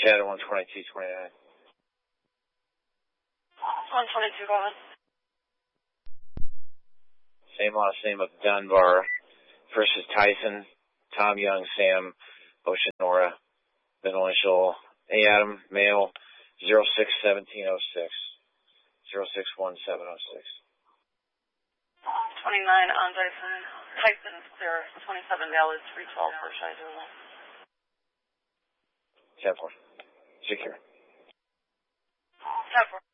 Shadow 12229. 122, go ahead. Same last name of Dunbar versus Tyson, Tom Young, Sam Oceanora, middle initial A. Adam, male, 061706, 061706. 29 on Tyson, clear, 27 Dallas, 312 for Shizer. 10-4. Secure. 10-4.